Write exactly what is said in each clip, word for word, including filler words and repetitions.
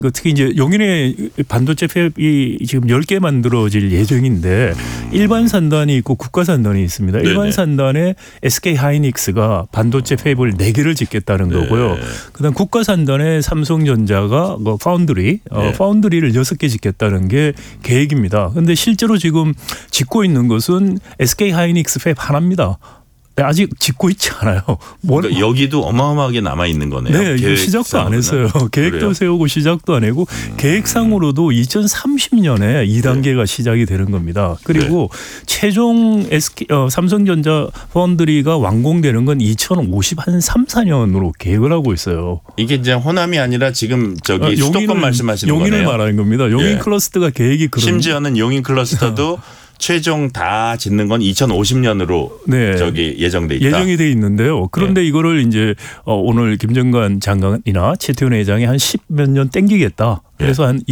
특히 이제 용인의 반도체 팹이 지금 열 개 만들어질 예정인데 일반 산단이 있고 국가 산단이 있습니다. 네네. 일반 산단에 에스케이 하이닉스가 반도체 팹을 네 개를 짓겠다는 네. 거고요. 그다음 국가 산단에 삼성전자가 뭐 파운드리, 네. 어, 파운드리를 여섯 개 짓겠다는 게 계획입니다. 그런데 실제로 지금 짓고 있는 것은 에스케이 하이닉스 팹 하나입니다. 아직 짓고 있지 않아요. 그러니까 여기도 어마어마하게 남아 있는 거네요. 네, 시작도 안 했어요. 계획도 그래요? 세우고 시작도 안 하고 음. 계획상으로도 이천삼십 년에 이 단계가 네. 시작이 되는 겁니다. 그리고 네. 최종 에스케이, 어, 삼성전자 파운드리가 완공되는 건 이천오십삼, 사 년으로 계획을 하고 있어요. 이게 이제 호남이 아니라 지금 저기 어, 수도권 말씀하시는 용인을 거네요. 용인을 말하는 겁니다. 용인 예. 클러스터가 계획이 그런. 심지어는 용인 클러스터도 최종 다 짓는 건 이천오십 년으로 네. 저기 예정돼 있다. 예정이 돼 있는데요. 그런데 네. 이거를 이제 오늘 김정관 장관이나 최태원 회장이 한 십몇 년 땡기겠다. 그래서 한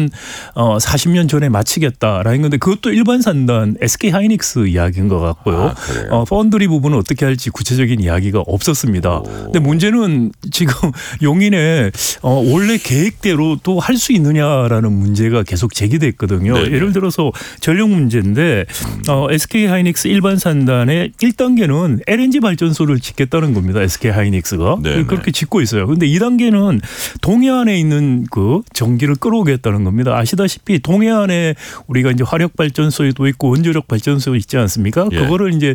이천사십 년 전에 마치겠다라는 건데 그것도 일반 산단 에스케이 하이닉스 이야기인 것 같고요. 아, 어, 파운드리 부분은 어떻게 할지 구체적인 이야기가 없었습니다. 그런데 문제는 지금 용인에 어, 원래 계획대로 또 할 수 있느냐라는 문제가 계속 제기됐거든요. 네네. 예를 들어서 전력 문제인데 어, 에스케이 하이닉스 일반 산단의 일 단계는 엘엔지 발전소를 짓겠다는 겁니다. 에스케이 하이닉스가. 네네. 그렇게 짓고 있어요. 그런데 이 단계는 동해안에 있는 그 전기 를 끌어오겠다는 겁니다. 아시다시피 동해안에 우리가 이제 화력 발전소도 있고 원자력 발전소 있지 않습니까? 예. 그거를 이제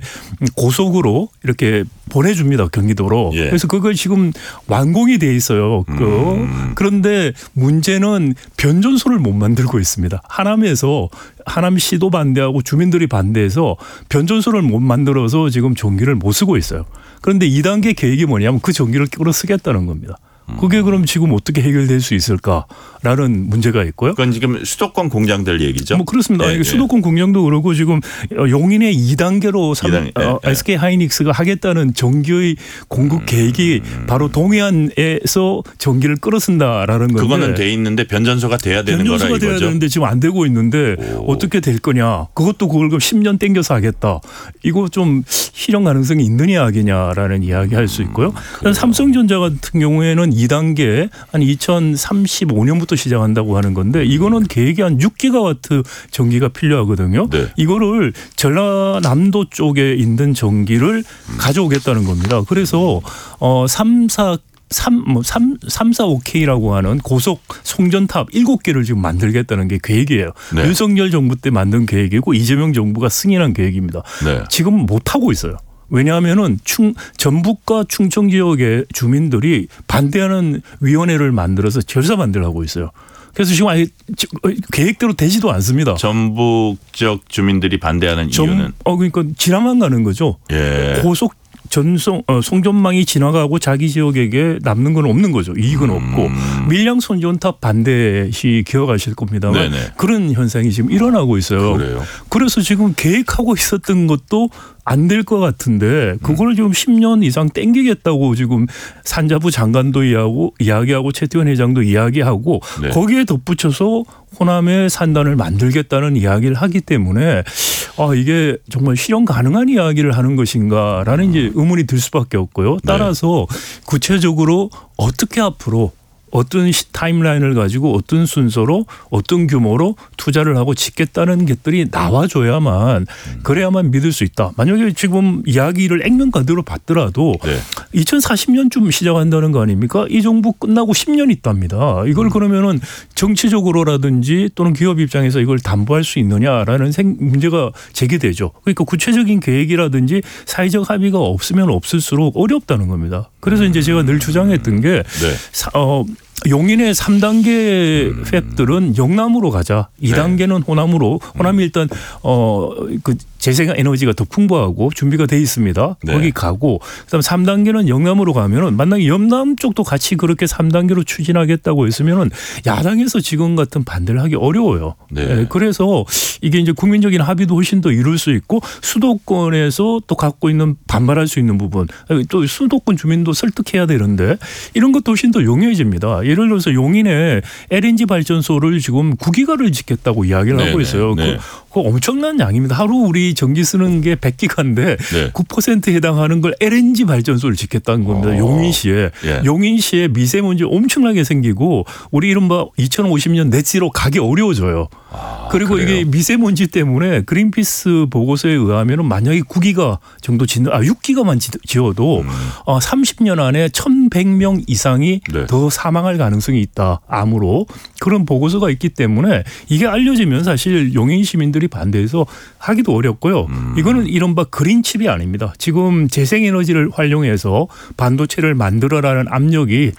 고속으로 이렇게 보내줍니다. 경기도로. 예. 그래서 그걸 지금 완공이 돼 있어요. 음. 그런데 문제는 변전소를 못 만들고 있습니다. 하남에서 하남시도 반대하고 주민들이 반대해서 변전소를 못 만들어서 지금 전기를 못 쓰고 있어요. 그런데 이 단계 계획이 뭐냐면 그 전기를 끌어 쓰겠다는 겁니다. 그게 그럼 지금 어떻게 해결될 수 있을까라는 문제가 있고요. 그건 지금 수도권 공장들 얘기죠. 뭐 그렇습니다. 네, 수도권 공장도 그러고 지금 용인의 이 단계로 삼, 네, 어, 네. 에스케이 하이닉스가 하겠다는 전기의 공급 계획이 음. 바로 동해안에서 전기를 끌어쓴다라는 건데. 그거는 돼 있는데 변전소가 돼야 되는 거라 이거죠. 변전소가 돼야 되는데 지금 안 되고 있는데 오. 어떻게 될 거냐. 그것도 그걸 그럼 십 년 땡겨서 하겠다. 이거 좀 실현 가능성이 있는 이야기냐라는 이야기 할 수 있고요. 음, 삼성전자 같은 경우에는 이 단계 한 이천삼십오 년부터 시작한다고 하는 건데 이거는 계획이 한 육 기가와트 전기가 필요하거든요. 네. 이거를 전라남도 쪽에 있는 전기를 음. 가져오겠다는 겁니다. 그래서 어 삼, 사 삼, 뭐 삼, 삼, 사, 오 케이라고 하는 고속 송전탑 일곱 개를 지금 만들겠다는 게 계획이에요. 네. 윤석열 정부 때 만든 계획이고 이재명 정부가 승인한 계획입니다. 네. 지금 못하고 있어요. 왜냐하면은 충, 전북과 충청 지역의 주민들이 반대하는 위원회를 만들어서 절사 반대를 하고 있어요. 그래서 지금 아예 계획대로 되지도 않습니다. 전북 지역 주민들이 반대하는 전, 이유는? 어, 그러니까 지나만 가는 거죠. 예. 고속 전송 어, 송전망이 지나가고 자기 지역에게 남는 건 없는 거죠. 이익은 음. 없고 밀양 송전탑 반대 시 기억하실 겁니다만 네네. 그런 현상이 지금 일어나고 있어요. 그래요. 그래서 지금 계획하고 있었던 것도 안 될 것 같은데 그걸 지금 십 년 이상 땡기겠다고 지금 산자부 장관도 이야기하고, 이야기하고 최태원 회장도 이야기하고 네. 거기에 덧붙여서 호남의 산단을 만들겠다는 이야기를 하기 때문에 아 이게 정말 실현 가능한 이야기를 하는 것인가라는 이제 의문이 들 수밖에 없고요. 따라서 네. 구체적으로 어떻게 앞으로 어떤 타임라인을 가지고 어떤 순서로 어떤 규모로 투자를 하고 짓겠다는 것들이 나와줘야만 그래야만 믿을 수 있다. 만약에 지금 이야기를 액면 그대로 봤더라도 네. 이천사십 년쯤 시작한다는 거 아닙니까? 이 정부 끝나고 십 년 있답니다. 이걸 음. 그러면은 정치적으로라든지 또는 기업 입장에서 이걸 담보할 수 있느냐라는 생, 문제가 제기되죠. 그러니까 구체적인 계획이라든지 사회적 합의가 없으면 없을수록 어렵다는 겁니다. 그래서 이제 제가 늘 주장했던 게 네. 사, 어, 용인의 삼 단계 팹들은 영남으로 가자. 이 단계는 호남으로. 호남이 일단 어 그 재생 에너지가 더 풍부하고 준비가 돼 있습니다. 네. 거기 가고 그다음 삼 단계는 영남으로 가면은 만약에 영남 쪽도 같이 그렇게 삼 단계로 추진하겠다고 했으면은 야당에서 지금 같은 반대를 하기 어려워요. 네. 네. 그래서 이게 이제 국민적인 합의도 훨씬 더 이룰 수 있고 수도권에서 또 갖고 있는 반발할 수 있는 부분 또 수도권 주민도 설득해야 되는데 이런 것도 훨씬 더 용이해집니다. 예를 들어서 용인에 엘엔지 발전소를 지금 구 기가를 짓겠다고 이야기를 네, 하고 있어요. 네, 네. 그, 그 엄청난 양입니다. 하루 우리 전기 쓰는 게 백 기가인데 네. 구 퍼센트에 해당하는 걸 엘엔지 발전소를 짓겠다는 겁니다. 어. 용인시에. 예. 용인시에 미세먼지 엄청나게 생기고 우리 이른바 이천오십 년 넷지로 가기 어려워져요. 아, 그리고 그래요? 이게 미세먼지 때문에 그린피스 보고서에 의하면 만약에 구 기가 정도 짓는 아 육 기가만 지어도 음. 어, 삼십 년 안에 천백 명 이상이 네. 더 사망할 가능성이 있다. 암으로. 그런 보고서가 있기 때문에 이게 알려지면 사실 용인 시민들이 반대해서 하기도 어렵고요. 음. 이거는 이른바 그린칩이 아닙니다. 지금 재생에너지를 활용해서 반도체를 만들어라는 압력이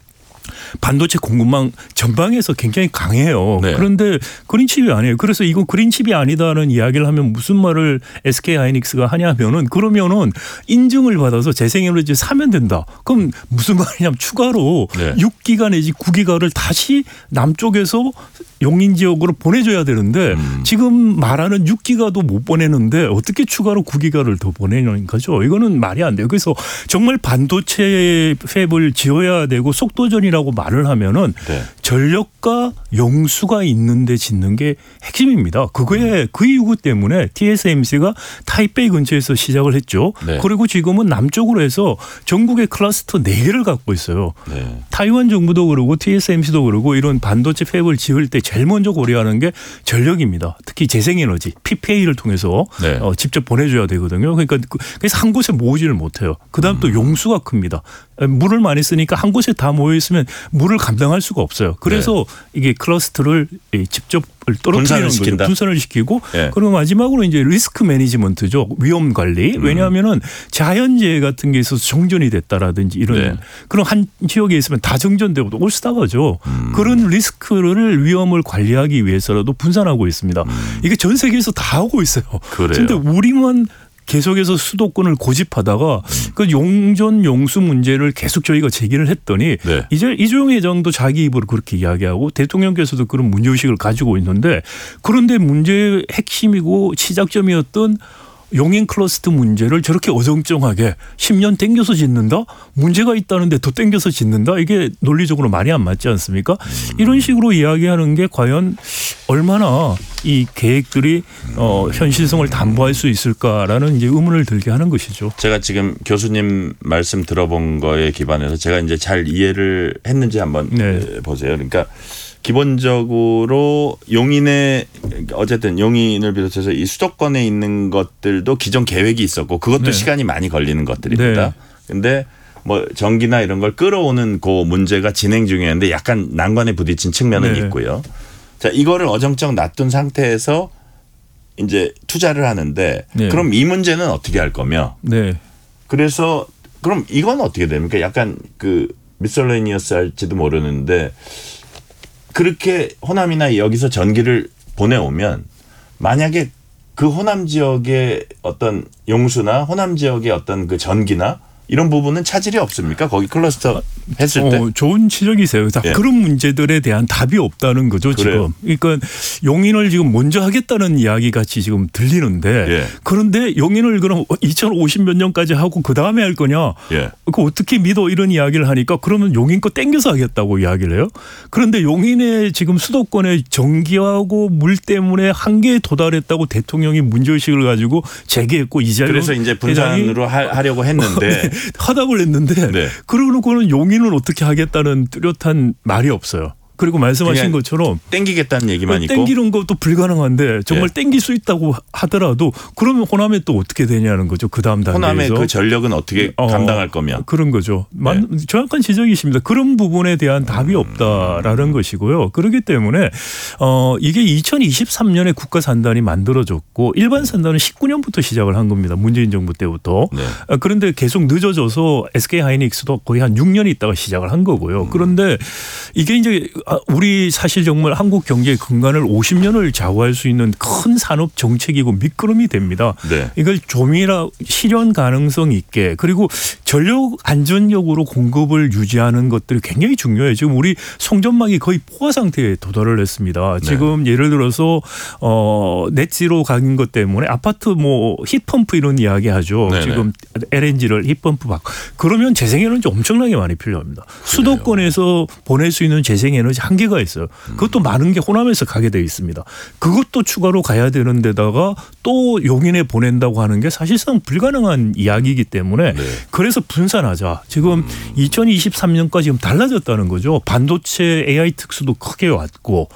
반도체 공급망 전방에서 굉장히 강해요. 네. 그런데 그린칩이 아니에요. 그래서 이건 그린칩이 아니다는 이야기를 하면 무슨 말을 에스케이하이닉스가 하냐면은 그러면은 인증을 받아서 재생에너지 사면 된다. 그럼 무슨 말이냐면 추가로 네. 육 기가 내지 구 기가를 다시 남쪽에서 용인 지역으로 보내줘야 되는데 음. 지금 말하는 육 기가도 못 보내는데 어떻게 추가로 구 기가를 더 보내는 거죠. 이거는 말이 안 돼요. 그래서 정말 반도체 팹을 지어야 되고 속도전이라고 말을 하면은 네. 전력과 용수가 있는데 짓는 게 핵심입니다. 그거에 그 이유 때문에 티에스엠씨가 타이베이 근처에서 시작을 했죠. 네. 그리고 지금은 남쪽으로 해서 전국의 클러스터 네 개를 갖고 있어요. 네. 타이완 정부도 그러고 티에스엠씨도 그러고 이런 반도체 팹을 지을 때 제일 먼저 고려하는 게 전력입니다. 특히 재생에너지 피피에이를 통해서 네. 어, 직접 보내줘야 되거든요. 그러니까 그래서 한 곳에 모으지를 못해요. 그다음 음. 또 용수가 큽니다. 물을 많이 쓰니까 한 곳에 다 모여 있으면 물을 감당할 수가 없어요. 그래서 네. 이게 클러스터를 직접 떨어뜨리는 거죠. 분산을 시키고 네. 그리고 마지막으로 이제 리스크 매니지먼트죠. 위험 관리. 음. 왜냐하면은 자연재해 같은 게 있어서 정전이 됐다라든지 이런 네. 그런 한 지역에 있으면 다 정전되고 올스타가죠. 음. 그런 리스크를 위험을 관리하기 위해서라도 분산하고 있습니다. 음. 이게 전 세계에서 다 하고 있어요. 그런데 우리만 계속해서 수도권을 고집하다가 음. 그 용전 용수 문제를 계속 저희가 제기를 했더니 네. 이제 이재용 회장도 자기 입으로 그렇게 이야기하고 대통령께서도 그런 문제의식을 가지고 있는데 그런데 문제의 핵심이고 시작점이었던 용인 클러스터 문제를 저렇게 어정쩡하게 십 년 땡겨서 짓는다? 문제가 있다는데 더 땡겨서 짓는다? 이게 논리적으로 말이 안 맞지 않습니까? 음. 이런 식으로 이야기하는 게 과연 얼마나 이 계획들이 어, 현실성을 담보할 수 있을까라는 이제 의문을 들게 하는 것이죠. 제가 지금 교수님 말씀 들어본 거에 기반해서 제가 이제 잘 이해를 했는지 한번 네. 보세요. 그러니까 기본적으로 용인에 어쨌든 용인을 비롯해서 이 수도권에 있는 것들도 기존 계획이 있었고 그것도 네. 시간이 많이 걸리는 것들입니다. 그런데 네. 뭐 전기나 이런 걸 끌어오는 그 문제가 진행 중이었는데 약간 난관에 부딪힌 측면은 네. 있고요. 자, 이거를 어정쩡 놔둔 상태에서 이제 투자를 하는데 네. 그럼 이 문제는 어떻게 할 거며? 네. 그래서 그럼 이건 어떻게 됩니까? 약간 그 미셀레니어스 할지도 모르는데 그렇게 호남이나 여기서 전기를 보내오면 만약에 그 호남 지역의 어떤 용수나 호남 지역의 어떤 그 전기나 이런 부분은 차질이 없습니까? 거기 클러스터 했을 때. 어, 좋은 지적이세요. 자, 예. 그런 문제들에 대한 답이 없다는 거죠. 그래요. 지금. 그러니까 용인을 지금 먼저 하겠다는 이야기 같이 지금 들리는데 예. 그런데 용인을 그럼 이천오십 몇 년까지 하고 그다음에 할 거냐. 예. 그 어떻게 믿어 이런 이야기를 하니까 그러면 용인 거 땡겨서 하겠다고 이야기를 해요. 그런데 용인의 지금 수도권의 전기하고 물 때문에 한계에 도달했다고 대통령이 문제의식을 가지고 제기했고 이재용 그래서 이제 분산으로 하려고 했는데 네. 화답을 했는데 네. 그러고 놓고는 용인은 어떻게 하겠다는 뚜렷한 말이 없어요. 그리고 말씀하신 것처럼 땡기겠다는 얘기만 있고 땡기는 것도 불가능한데 정말 네. 땡길 수 있다고 하더라도 그러면 호남에 또 어떻게 되냐는 거죠. 그 다음 단계에서. 호남의 그 전력은 어떻게 어, 감당할 거며. 그런 거죠. 네. 정확한 지적이십니다. 그런 부분에 대한 답이 없다라는 음. 것이고요. 그렇기 때문에 어, 이게 이천이십삼 년에 국가 산단이 만들어졌고 일반 산단은 십구 년부터 시작을 한 겁니다. 문재인 정부 때부터. 네. 그런데 계속 늦어져서 에스케이하이닉스도 거의 한 육 년 있다가 시작을 한 거고요. 음. 그런데 이게 이제 우리 사실 정말 한국 경제의 근간을 오십 년을 좌우할 수 있는 큰 산업 정책이고 밑거름이 됩니다. 네. 이걸 좀이라 실현 가능성 있게 그리고 전력 안전력으로 공급을 유지하는 것들이 굉장히 중요해요. 지금 우리 송전망이 거의 포화 상태에 도달을 했습니다. 네. 지금 예를 들어서 어, 넷지로 가는 것 때문에 아파트 뭐 히트펌프 이런 이야기 하죠. 네네. 지금 엘엔지를 히트펌프 박 그러면 재생에너지 엄청나게 많이 필요합니다. 그래요. 수도권에서 보낼 수 있는 재생에너지 아직 한계가 있어요. 그것도 많은 게 호남에서 가게 돼 있습니다. 그것도 추가로 가야 되는 데다가 또 용인에 보낸다고 하는 게 사실상 불가능한 이야기이기 때문에 네. 그래서 분산하자. 지금 음. 이천이십삼 년까지 지금 달라졌다는 거죠. 반도체 에이아이 특수도 크게 왔고